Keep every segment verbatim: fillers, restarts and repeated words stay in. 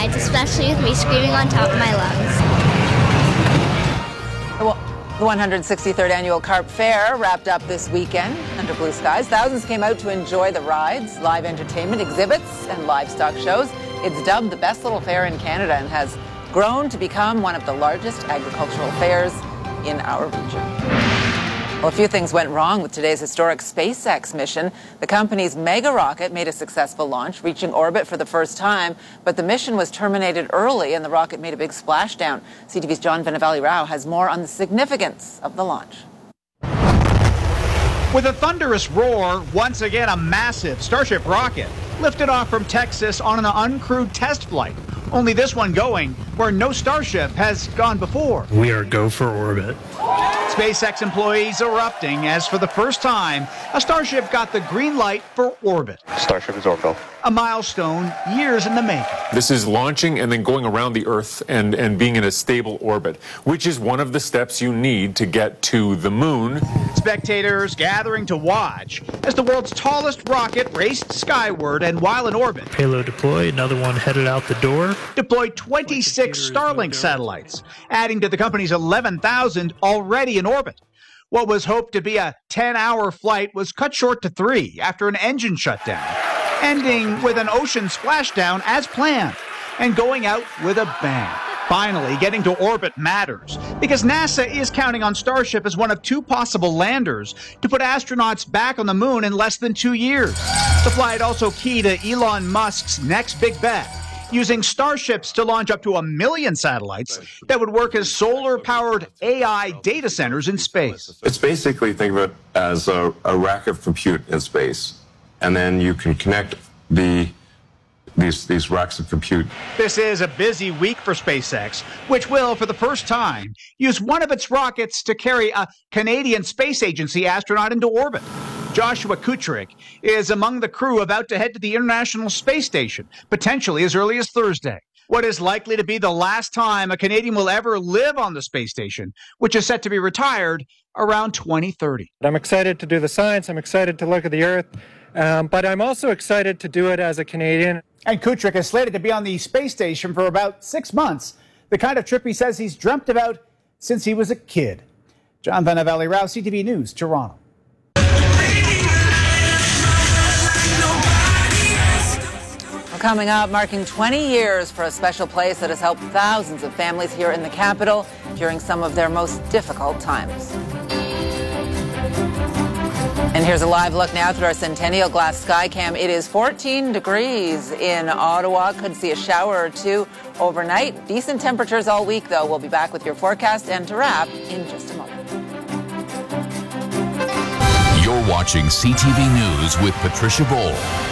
rides, especially with me screaming on top of my lungs. Well, the one hundred sixty-third Annual Carp Fair wrapped up this weekend under blue skies. Thousands came out to enjoy the rides, live entertainment, exhibits, and livestock shows. It's dubbed the best little fair in Canada and has grown to become one of the largest agricultural fairs in our region. Well, a few things went wrong with today's historic SpaceX mission. The company's mega rocket made a successful launch, reaching orbit for the first time, but the mission was terminated early and the rocket made a big splashdown. C T V's John Vennavally-Rao has more on the significance of the launch. With a thunderous roar, once again a massive Starship rocket lifted off from Texas on an uncrewed test flight. Only this one going where no Starship has gone before. We are go for orbit. SpaceX employees erupting as for the first time, a Starship got the green light for orbit. Starship is orbital. A milestone years in the making. This is launching and then going around the Earth and, and being in a stable orbit, which is one of the steps you need to get to the moon. Spectators gathering to watch as the world's tallest rocket raced skyward and while in orbit. Payload deployed, another one headed out the door. Deployed twenty-six Starlink satellites, adding to the company's eleven thousand already in orbit. What was hoped to be a ten-hour flight was cut short to three after an engine shutdown, ending with an ocean splashdown as planned and going out with a bang. Finally, getting to orbit matters because NASA is counting on Starship as one of two possible landers to put astronauts back on the moon in less than two years. The flight also key to Elon Musk's next big bet, using Starships to launch up to a million satellites that would work as solar-powered A I data centers in space. It's basically, think of it as a, a rack of compute in space, and then you can connect the these these racks of compute. This is a busy week for SpaceX, which will, for the first time, use one of its rockets to carry a Canadian Space Agency astronaut into orbit. Joshua Kutrick is among the crew about to head to the International Space Station, potentially as early as Thursday. What is likely to be the last time a Canadian will ever live on the space station, which is set to be retired around twenty thirty. I'm excited to do the science. I'm excited to look at the Earth. Um, but I'm also excited to do it as a Canadian. And Kutrick is slated to be on the space station for about six months, the kind of trip he says he's dreamt about since he was a kid. John Vennavally-Rao, C T V News, Toronto. Coming up, marking twenty years for a special place that has helped thousands of families here in the capital during some of their most difficult times. And here's a live look now through our Centennial Glass Skycam. It is fourteen degrees in Ottawa. Could see a shower or two overnight. Decent temperatures all week, though. We'll be back with your forecast and to wrap in just a moment. You're watching C T V News with Patricia Bowl.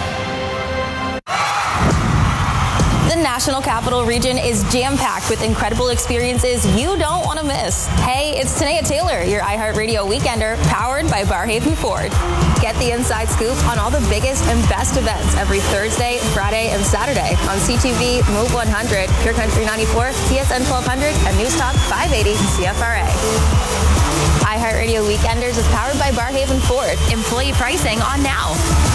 The National Capital Region is jam-packed with incredible experiences you don't want to miss. Hey, it's Tanea Taylor, your iHeartRadio Weekender, powered by Barhaven Ford. Get the inside scoop on all the biggest and best events every Thursday, Friday, and Saturday on C T V, Move one hundred, Pure Country ninety-four, T S N twelve hundred, and News Talk five eighty C F R A. iHeartRadio Weekenders is powered by Barhaven Ford. Employee pricing on now.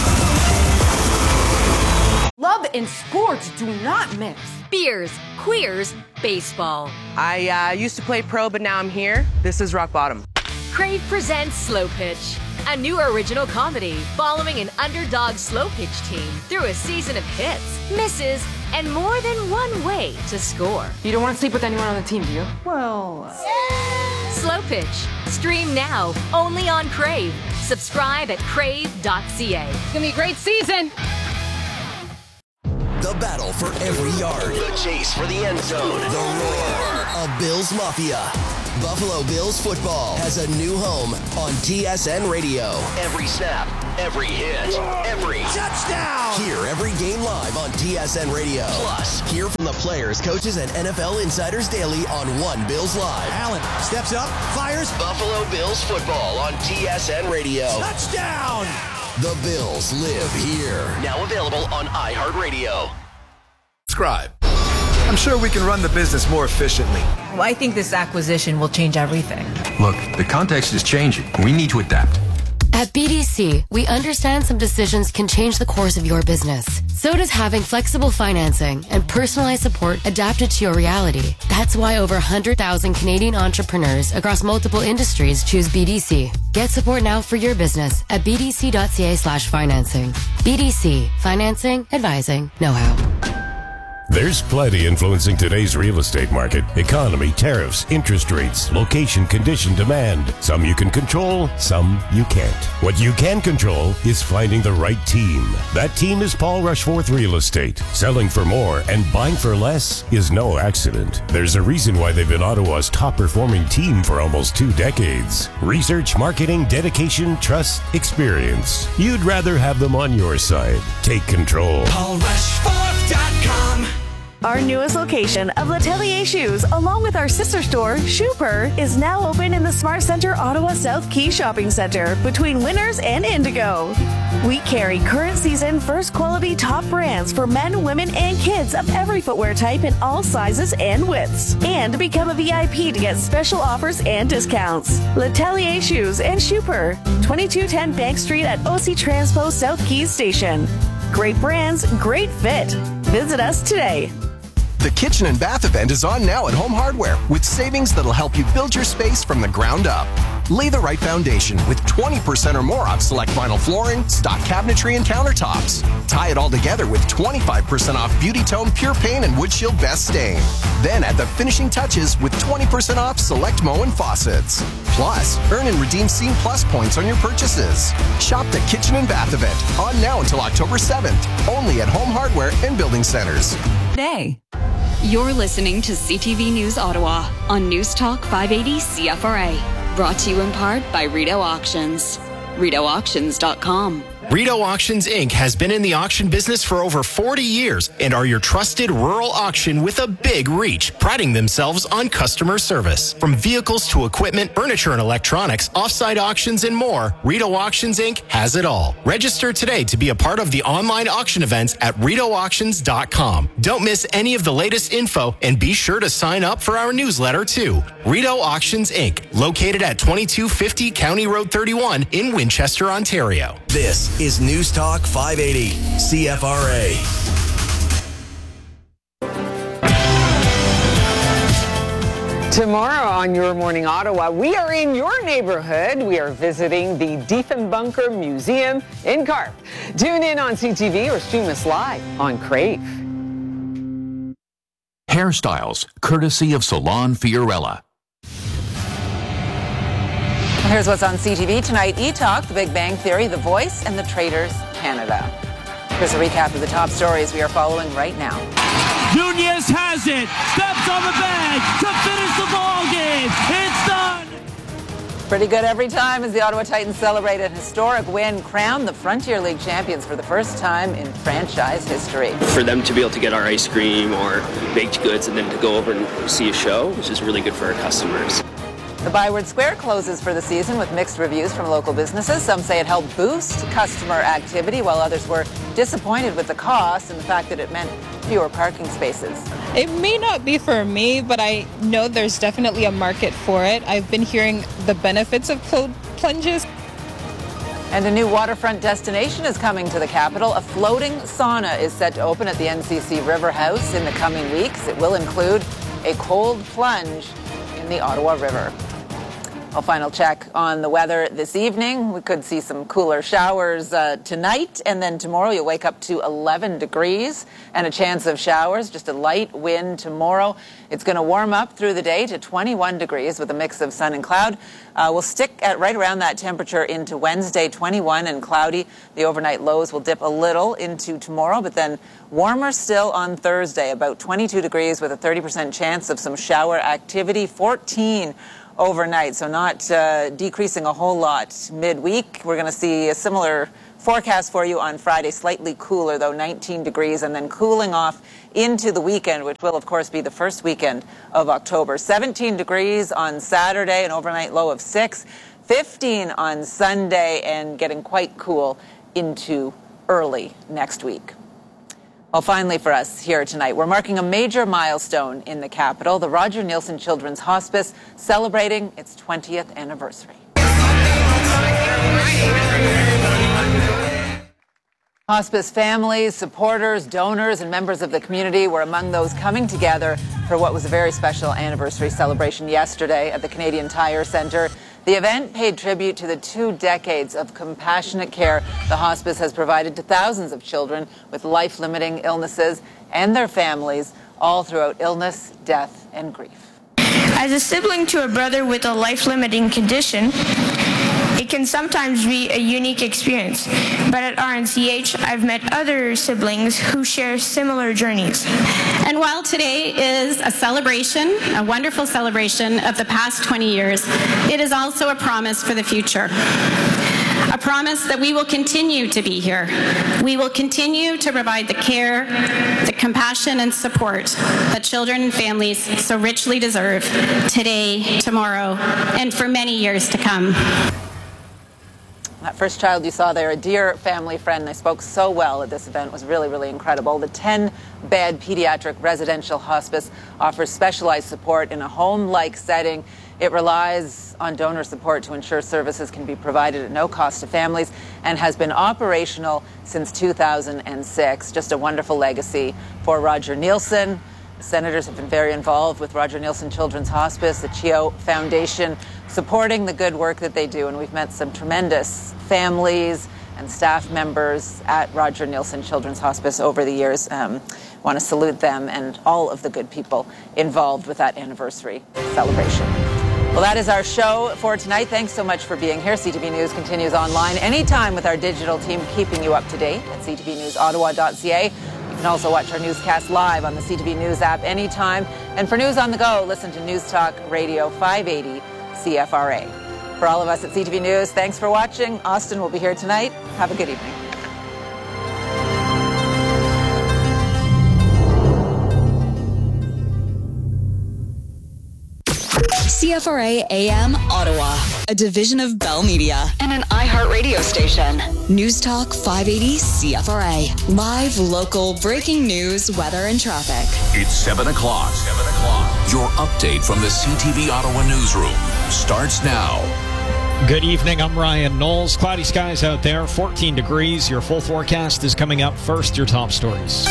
Love and sports do not mix. Beers, queers, baseball. I uh, used to play pro, but now I'm here. This is rock bottom. Crave presents Slow Pitch, a new original comedy following an underdog slow pitch team through a season of hits, misses, and more than one way to score. You don't want to sleep with anyone on the team, do you? Well... Uh... Slow Pitch. Stream now, only on Crave. Subscribe at crave dot c a. It's going to be a great season. The battle for every yard. The chase for the end zone. The roar of Bills Mafia. Buffalo Bills football has a new home on T S N Radio. Every snap, every hit, every touchdown. Hear every game live on T S N Radio. Plus, hear from the players, coaches, and N F L insiders daily on One Bills Live. Allen steps up, fires. Buffalo Bills football on T S N Radio. Touchdown. The Bills live here. Now available on iHeartRadio. Subscribe. I'm sure we can run the business more efficiently. Well, I think this acquisition will change everything. Look, the context is changing. We need to adapt. At B D C, we understand some decisions can change the course of your business. So does having flexible financing and personalized support adapted to your reality. That's why over one hundred thousand Canadian entrepreneurs across multiple industries choose B D C. Get support now for your business at bdc.ca slash financing. B D C. Financing, advising, know-how. There's plenty influencing today's real estate market. Economy, tariffs, interest rates, location, condition, demand. Some you can control, some you can't. What you can control is finding the right team. That team is Paul Rushforth Real Estate. Selling for more and buying for less is no accident. There's a reason why they've been Ottawa's top performing team for almost two decades. Research, marketing, dedication, trust, experience. You'd rather have them on your side. Take control. Paul Rushforth dot com. Our newest location of L'Atelier Shoes, along with our sister store, Shooper, is now open in the Smart Centre Ottawa South Quay Shopping Centre between Winners and Indigo. We carry current season first quality top brands for men, women, and kids of every footwear type in all sizes and widths. And become a V I P to get special offers and discounts. L'Atelier Shoes and Shooper, twenty-two ten Bank Street at O C Transpo South Keys Station. Great brands, great fit. Visit us today. The Kitchen and Bath event is on now at Home Hardware with savings that'll help you build your space from the ground up. Lay the right foundation with twenty percent or more off select vinyl flooring, stock cabinetry, and countertops. Tie it all together with twenty-five percent off Beauty Tone Pure Paint and Wood Shield Best Stain. Then add the finishing touches with twenty percent off select Moen faucets. Plus, earn and redeem Scene Plus points on your purchases. Shop the Kitchen and Bath event on now until October seventh, only at Home Hardware and Building Centers. Today. You're listening to C T V News Ottawa on News Talk five eighty C F R A. Brought to you in part by Rideau Auctions. Rideau Auctions dot com. Rideau Auctions Incorporated has been in the auction business for over forty years and are your trusted rural auction with a big reach, priding themselves on customer service. From vehicles to equipment, furniture and electronics, offsite auctions, and more, Rideau Auctions Incorporated has it all. Register today to be a part of the online auction events at Rideau Auctions dot com. Don't miss any of the latest info and be sure to sign up for our newsletter too. Rideau Auctions Incorporated, located at twenty-two fifty County Road thirty-one in Winchester, Ontario. This is News Talk five eighty C F R A. Tomorrow on Your Morning Ottawa, we are in your neighborhood. We are visiting the Diefenbunker Museum in Carp. Tune in on C T V or stream us live on Crave. Hairstyles, courtesy of Salon Fiorella. Here's what's on C T V tonight. E-Talk, The Big Bang Theory, The Voice, and The Traitors Canada. Here's a recap of the top stories we are following right now. Nunez has it, steps on the bag to finish the ball game. It's done. Pretty good every time as the Ottawa Titans celebrate an historic win, crowned the Frontier League champions for the first time in franchise history. For them to be able to get our ice cream or baked goods and then to go over and see a show, which is really good for our customers. The Byward Square closes for the season with mixed reviews from local businesses. Some say it helped boost customer activity, while others were disappointed with the cost and the fact that it meant fewer parking spaces. It may not be for me, but I know there's definitely a market for it. I've been hearing the benefits of cold plunges. And a new waterfront destination is coming to the capital. A floating sauna is set to open at the N C C River House in the coming weeks. It will include a cold plunge in the Ottawa River. A final check on the weather this evening. We could see some cooler showers uh, tonight, and then tomorrow you'll wake up to eleven degrees and a chance of showers, just a light wind tomorrow. It's going to warm up through the day to twenty-one degrees with a mix of sun and cloud. Uh, we'll stick at right around that temperature into Wednesday, twenty-one and cloudy. The overnight lows will dip a little into tomorrow, but then warmer still on Thursday, about twenty-two degrees with a thirty percent chance of some shower activity, fourteen overnight, so not uh, decreasing a whole lot midweek. We're going to see a similar forecast for you on Friday, slightly cooler though, nineteen degrees, and then cooling off into the weekend, which will of course be the first weekend of October. seventeen degrees on Saturday, an overnight low of six, fifteen on Sunday, and getting quite cool into early next week. Well, finally for us here tonight, we're marking a major milestone in the capital, the Roger Neilson Children's Hospice celebrating its twentieth anniversary. Hospice families, supporters, donors, and members of the community were among those coming together for what was a very special anniversary celebration yesterday at the Canadian Tire Centre. The event paid tribute to the two decades of compassionate care the hospice has provided to thousands of children with life-limiting illnesses and their families, all throughout illness, death, and grief. As a sibling to a brother with a life-limiting condition, it can sometimes be a unique experience, but at R N C H, I've met other siblings who share similar journeys. And while today is a celebration, a wonderful celebration of the past twenty years, it is also a promise for the future. A promise that we will continue to be here. We will continue to provide the care, the compassion and support that children and families so richly deserve today, tomorrow, and for many years to come. That first child you saw there, a dear family friend, they spoke so well at this event, was really, really incredible. The ten-bed pediatric residential hospice offers specialized support in a home-like setting. It relies on donor support to ensure services can be provided at no cost to families and has been operational since two thousand six. Just a wonderful legacy for Roger Nielsen. The senators have been very involved with Roger Nielsen Children's Hospice, the CHEO Foundation, supporting the good work that they do. And we've met some tremendous families and staff members at Roger Nielsen Children's Hospice over the years. Um, want to salute them and all of the good people involved with that anniversary celebration. Well, that is our show for tonight. Thanks so much for being here. C T V News continues online anytime with our digital team keeping you up to date at c t v news ottawa dot c a. You can also watch our newscast live on the C T V News app anytime. And for news on the go, listen to News Talk Radio five eighty C F R A. For all of us at C T V News, thanks for watching. Austin will be here tonight. Have a good evening. C F R A A M Ottawa, a division of Bell Media and an iHeart radio station. News Talk five eighty C F R A. Live, local, breaking news, weather, and traffic. It's seven o'clock. seven o'clock. Your update from the C T V Ottawa newsroom starts now. Good evening, I'm Ryan Knowles. Cloudy skies out there, fourteen degrees. Your full forecast is coming up first, your top stories.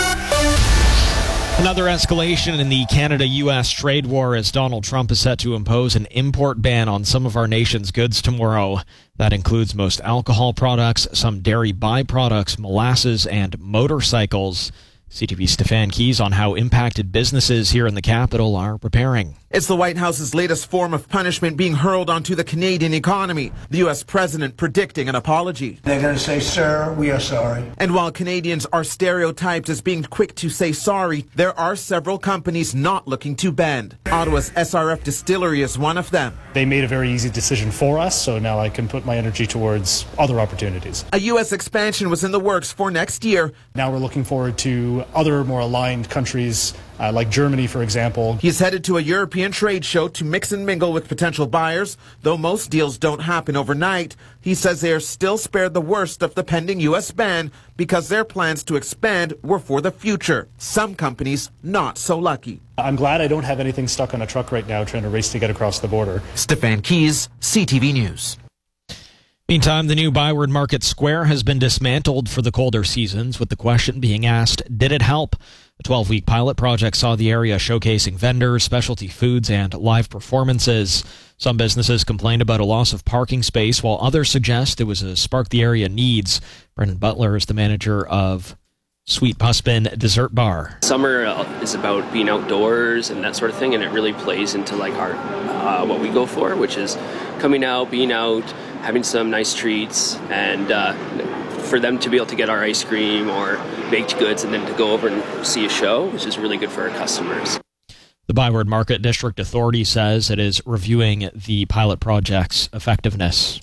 Another escalation in the Canada U S trade war as Donald Trump is set to impose an import ban on some of our nation's goods tomorrow. That includes most alcohol products, some dairy byproducts, molasses, and motorcycles. C T V's Stefan Keys on how impacted businesses here in the capital are preparing. It's the White House's latest form of punishment being hurled onto the Canadian economy. The U S president predicting an apology. They're going to say, sir, we are sorry. And while Canadians are stereotyped as being quick to say sorry, there are several companies not looking to bend. Ottawa's S R F Distillery is one of them. They made a very easy decision for us, so now I can put my energy towards other opportunities. A U S expansion was in the works for next year. Now we're looking forward to other more aligned countries, uh, like Germany, for example. He's headed to a European trade show to mix and mingle with potential buyers. Though most deals don't happen overnight, he says they are still spared the worst of the pending U S ban because their plans to expand were for the future. Some companies not so lucky. I'm glad I don't have anything stuck on a truck right now trying to race to get across the border. Stefan Keys, C T V News. Meantime, the new Byward Market Square has been dismantled for the colder seasons, with the question being asked, did it help? A twelve-week pilot project saw the area showcasing vendors, specialty foods, and live performances. Some businesses complained about a loss of parking space, while others suggest it was a spark the area needs. Brendan Butler is the manager of Sweet Puspin Dessert Bar. Summer is about being outdoors and that sort of thing, and it really plays into like our uh, what we go for, which is coming out, being out, having some nice treats, and uh, for them to be able to get our ice cream or baked goods and then to go over and see a show, which is really good for our customers. The Byward Market District Authority says it is reviewing the pilot project's effectiveness.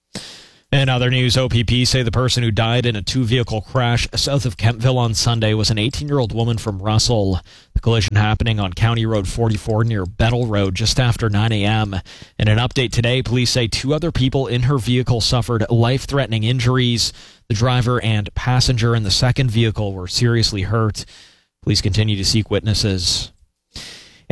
In other news, O P P say the person who died in a two-vehicle crash south of Kemptville on Sunday was an eighteen-year-old woman from Russell. The collision happening on County Road forty-four near Bettle Road just after nine a.m. In an update today, police say two other people in her vehicle suffered life-threatening injuries. The driver and passenger in the second vehicle were seriously hurt. Police continue to seek witnesses.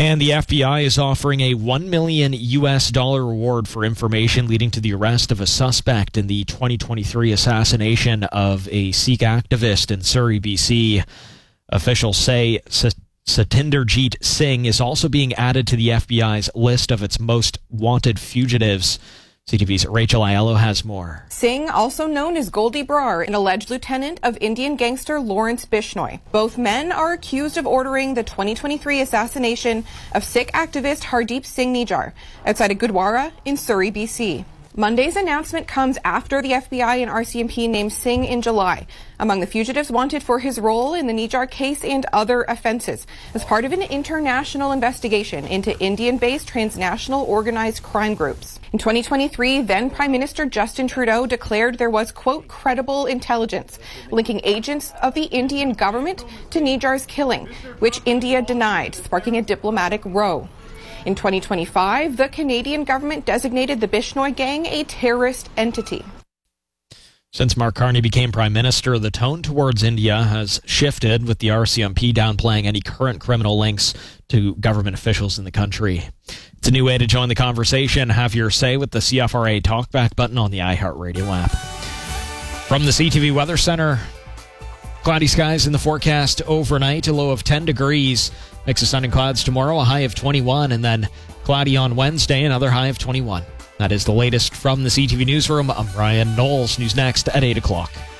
And the F B I is offering a one million U S dollar reward for information leading to the arrest of a suspect in the twenty twenty-three assassination of a Sikh activist in Surrey, B C. Officials say Satinderjeet Singh is also being added to the F B I's list of its most wanted fugitives. C T V's Rachel Aiello has more. Singh, also known as Goldie Brar, an alleged lieutenant of Indian gangster Lawrence Bishnoi. Both men are accused of ordering the twenty twenty-three assassination of Sikh activist Hardeep Singh Nijjar outside of Gurdwara in Surrey, B C. Monday's announcement comes after the F B I and R C M P named Singh in July among the fugitives wanted for his role in the Nijjar case and other offenses as part of an international investigation into Indian-based transnational organized crime groups. In twenty twenty-three, then Prime Minister Justin Trudeau declared there was, quote, credible intelligence linking agents of the Indian government to Nijjar's killing, which India denied, sparking a diplomatic row. In twenty twenty-five, the Canadian government designated the Bishnoi gang a terrorist entity. Since Mark Carney became Prime Minister, the tone towards India has shifted, with the R C M P downplaying any current criminal links to government officials in the country. It's a new way to join the conversation. Have your say with the C F R A Talkback button on the iHeartRadio app. From the C T V Weather Center, cloudy skies in the forecast overnight, a low of ten degrees. Mix of sun and clouds tomorrow, a high of twenty-one, and then cloudy on Wednesday, another high of twenty-one. That is the latest from the C T V Newsroom. I'm Ryan Knowles. News next at eight o'clock.